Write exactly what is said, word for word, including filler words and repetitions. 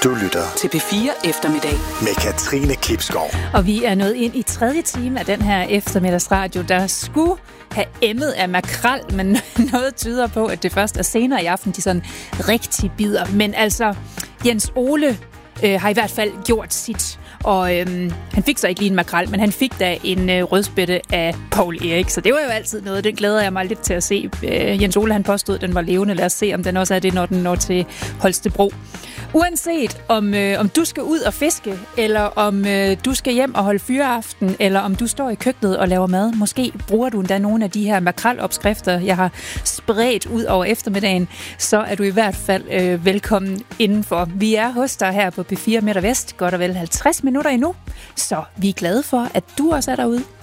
Du lytter til P fire Eftermiddag med Katrine Klipskov. Og vi er nået ind i tredje time af den her eftermiddagsradio, der skulle have emmet af makrel, men noget tyder på, at det først er senere i aften, de sådan rigtig bider. Men altså, Jens Ole øh, har i hvert fald gjort sit. Og øhm, han fik så ikke lige en makrel, men han fik da en øh, rødspætte af Poul Erik. Så det var jo altid noget, den glæder jeg mig lidt til at se. Øh, Jens Ole han påstod, at den var levende. Lad os se, om den også er det, når den når til Holstebro. Uanset om, øh, om du skal ud og fiske, eller om øh, du skal hjem og holde fyreaften, eller om du står i køkkenet og laver mad. Måske bruger du endda nogle af de her makrelopskrifter, jeg har spredt ud over eftermiddagen, så er du i hvert fald øh, velkommen indenfor. Vi er hos dig her på P fire Midt og Vest, godt og vel halvtreds minutter endnu, så vi er glade for, at du også er derude.